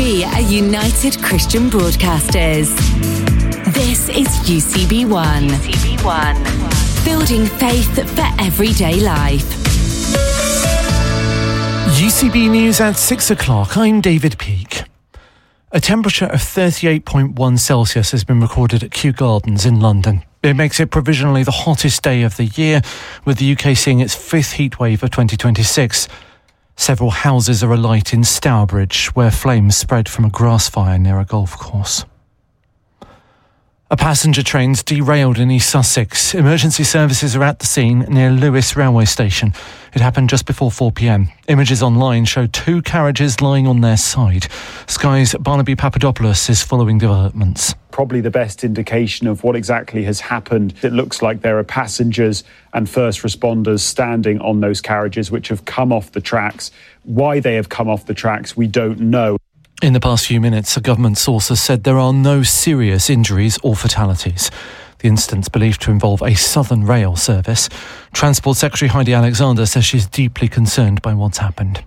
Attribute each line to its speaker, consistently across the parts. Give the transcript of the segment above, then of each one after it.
Speaker 1: We are United Christian Broadcasters. This is UCB1. Building faith for everyday life.
Speaker 2: UCB News at 6 o'clock. I'm David Peake. A temperature of 38.1 Celsius has been recorded at Kew Gardens in London. It makes it provisionally the hottest day of the year, with the UK seeing its fifth heatwave of 2026. Several houses are alight in Stourbridge, where flames spread from a grass fire near a golf course. A passenger train's derailed in East Sussex. Emergency services are at the scene near Lewes railway station. It happened just before 4 p.m. Images online show two carriages lying on their side. Sky's Barnaby Papadopoulos is following developments.
Speaker 3: Probably the best indication of what exactly has happened. It looks like there are passengers and first responders standing on those carriages which have come off the tracks. Why they have come off the tracks, we don't know.
Speaker 2: In the past few minutes, a government source has said there are no serious injuries or fatalities. The incident's believed to involve a Southern Rail service. Transport Secretary Heidi Alexander says she's deeply concerned by what's happened.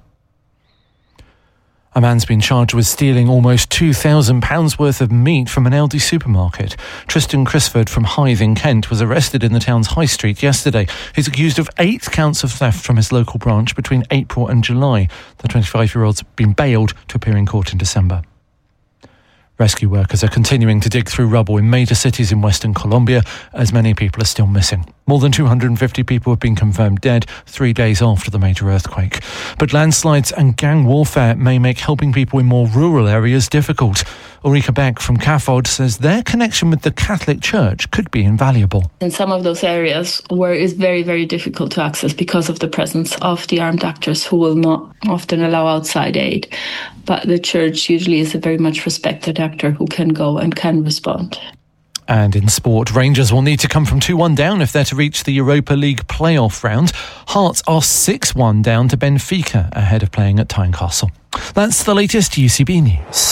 Speaker 2: A man's been charged with stealing almost £2,000 worth of meat from an Aldi supermarket. Tristan Crisford from Hythe in Kent was arrested in the town's high street yesterday. He's accused of 8 counts of theft from his local branch between April and July. The 25-year-old's been bailed to appear in court in December. Rescue workers are continuing to dig through rubble in major cities in Western Colombia, as many people are still missing. More than 250 people have been confirmed dead 3 days after the major earthquake. But landslides and gang warfare may make helping people in more rural areas difficult. Ulrika Beck from CAFOD says their connection with the Catholic Church could be invaluable.
Speaker 4: In some of those areas where it's very, very difficult to access because of the presence of the armed actors who will not often allow outside aid. But the church usually is a very much respected actor who can go and can respond.
Speaker 2: And in sport, Rangers will need to come from 2-1 down if they're to reach the Europa League playoff round. Hearts are 6-1 down to Benfica ahead of playing at Tynecastle. That's the latest UCB News.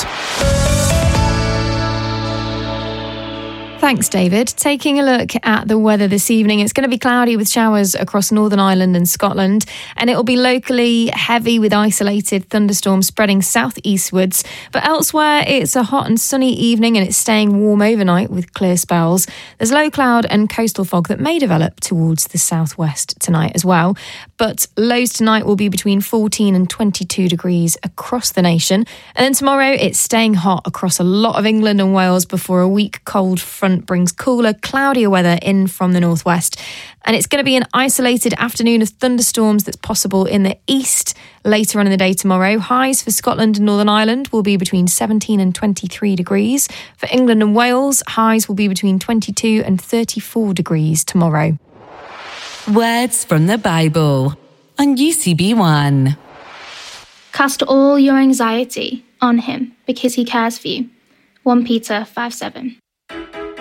Speaker 5: Thanks, David. Taking a look at the weather this evening, it's going to be cloudy with showers across Northern Ireland and Scotland, and it will be locally heavy with isolated thunderstorms spreading southeastwards. But elsewhere, it's a hot and sunny evening and it's staying warm overnight with clear spells. There's low cloud and coastal fog that may develop towards the southwest tonight as well. But lows tonight will be between 14 and 22 degrees across the nation. And then tomorrow, it's staying hot across a lot of England and Wales before a weak cold front brings cooler, cloudier weather in from the northwest. And it's going to be an isolated afternoon of thunderstorms that's possible in the east later on in the day tomorrow. Highs for Scotland and Northern Ireland will be between 17 and 23 degrees. For England and Wales, highs will be between 22 and 34 degrees tomorrow.
Speaker 1: Words from the Bible on UCB1.
Speaker 6: Cast all your anxiety on him because he cares for you. 1 Peter 5:7.